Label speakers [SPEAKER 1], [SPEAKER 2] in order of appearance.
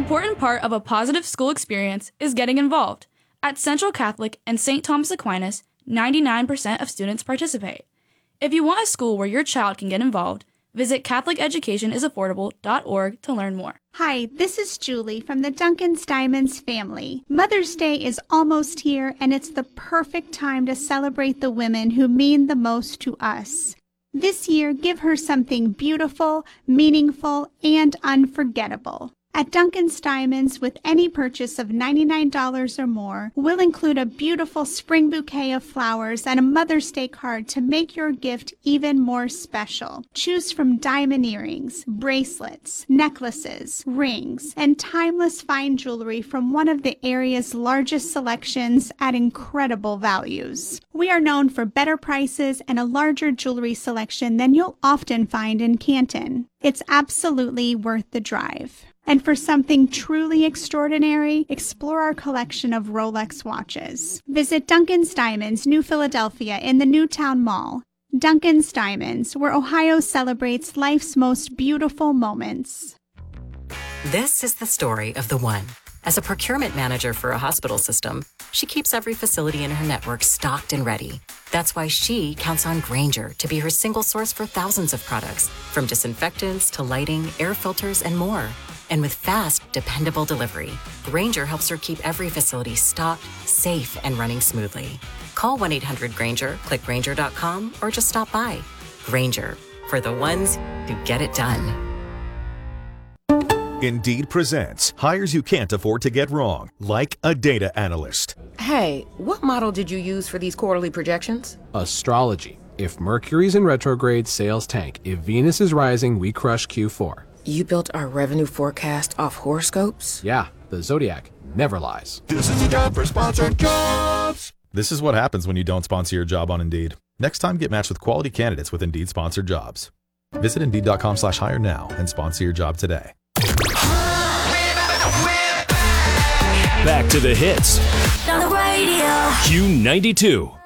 [SPEAKER 1] important part of a positive school experience is getting involved. At Central Catholic and St. Thomas Aquinas, 99% of students participate. If you want a school where your child can get involved, visit CatholicEducationIsAffordable.org to learn more.
[SPEAKER 2] Hi, this is Julie from the Duncan's Diamonds family. Mother's Day is almost here, and it's the perfect time to celebrate the women who mean the most to us. This year, give her something beautiful, meaningful, and unforgettable. At Duncan's Diamonds, with any purchase of $99 or more, we'll include a beautiful spring bouquet of flowers and a Mother's Day card to make your gift even more special. Choose from diamond earrings, bracelets, necklaces, rings, and timeless fine jewelry from one of the area's largest selections at incredible values. We are known for better prices and a larger jewelry selection than you'll often find in Canton. It's absolutely worth the drive. And for something truly extraordinary, explore our collection of Rolex watches. Visit Duncan's Diamonds, New Philadelphia in the Newtown Mall. Duncan's Diamonds, where Ohio celebrates life's most beautiful moments.
[SPEAKER 3] This is the story of the one. As a procurement manager for a hospital system, she keeps every facility in her network stocked and ready. That's why she counts on Grainger to be her single source for thousands of products, from disinfectants to lighting, air filters, and more. And with fast, dependable delivery, Grainger helps her keep every facility stocked, safe, and running smoothly. Call 1-800-GRAINGER, click Grainger.com, or just stop by. Grainger, for the ones who get it done.
[SPEAKER 4] Indeed presents hires you can't afford to get wrong, like a data analyst.
[SPEAKER 5] Hey, what model did you use for these quarterly projections?
[SPEAKER 6] Astrology. If Mercury's in retrograde, sales tank. If Venus is rising, we crush Q4.
[SPEAKER 5] You built our revenue forecast off horoscopes?
[SPEAKER 6] Yeah, the Zodiac never lies.
[SPEAKER 7] This is a job for sponsored jobs.
[SPEAKER 8] This is what happens when you don't sponsor your job on Indeed. Next time, get matched with quality candidates with Indeed sponsored jobs. Visit Indeed.com/hire now and sponsor your job today.
[SPEAKER 9] Back to the hits.
[SPEAKER 10] On the radio.
[SPEAKER 9] Q92.